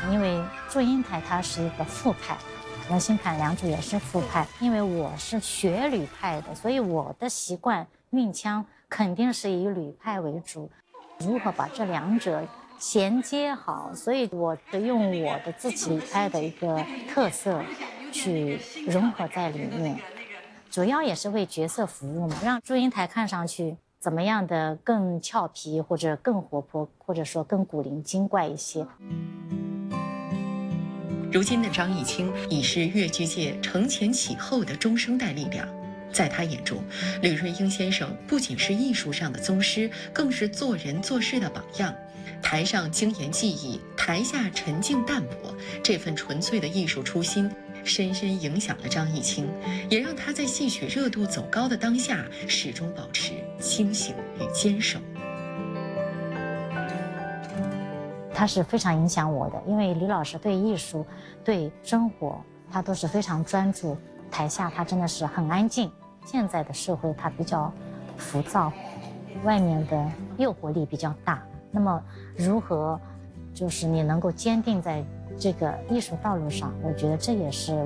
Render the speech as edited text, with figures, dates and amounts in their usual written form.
因为祝英台她是一个副派，龙心坎良渚也是副派。因为我是学吕派的，所以我的习惯运腔肯定是以吕派为主。如何把这两者衔接好，所以我用我的自己吕派的一个特色去融合在里面，主要也是为角色服务嘛，让祝英台看上去怎么样的更俏皮，或者更活泼，或者说更古灵精怪一些。 如今的张艺兴已是粤剧界承前启后的中生代力量。在他眼中，吕瑞英先生不仅是艺术上的宗师，更是做人做事的榜样。台上精研技艺，台下沉静淡泊，这份纯粹的艺术初心深深影响了张艺兴，也让他在戏曲热度走高的当下，始终保持清醒与坚守。 他是非常影响我的，因为吕老师对艺术、对生活，他都是非常专注。台下他真的是很安静。现在的社会他比较浮躁，外面的诱惑力比较大。那么如何就是你能够坚定在这个艺术道路上，我觉得这也是